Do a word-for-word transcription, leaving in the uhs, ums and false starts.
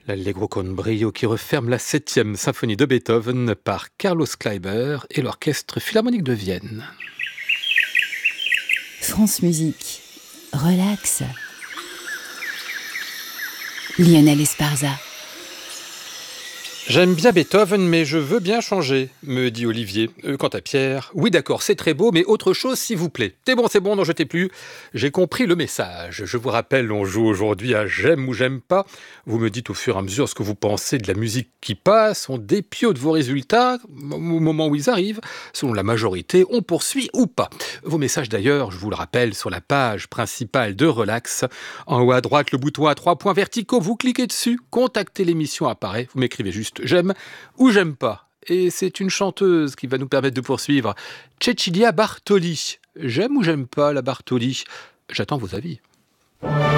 L'Allegro con brio qui referme la septième symphonie de Beethoven par Carlos Kleiber et l'Orchestre Philharmonique de Vienne. France Musique. Relax. Lionel Esparza. J'aime bien Beethoven, mais je veux bien changer, me dit Olivier. Euh, quant à Pierre, oui d'accord, c'est très beau, mais autre chose s'il vous plaît. C'est bon, c'est bon, n'en jetez plus. J'ai compris le message. Je vous rappelle, on joue aujourd'hui à J'aime ou J'aime pas. Vous me dites au fur et à mesure ce que vous pensez de la musique qui passe. On dépiote vos résultats au moment où ils arrivent. Selon la majorité, on poursuit ou pas. Vos messages d'ailleurs, je vous le rappelle, sur la page principale de Relax. En haut à droite, le bouton à trois points verticaux, vous cliquez dessus, contactez l'émission apparaît, vous m'écrivez juste j'aime ou j'aime pas. Et c'est une chanteuse qui va nous permettre de poursuivre. Cecilia Bartoli. J'aime ou j'aime pas la Bartoli ? J'attends vos avis.